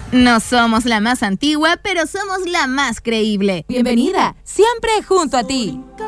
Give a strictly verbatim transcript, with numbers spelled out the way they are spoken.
No somos la más antigua, pero somos la más creíble. Bienvenida, siempre junto a ti.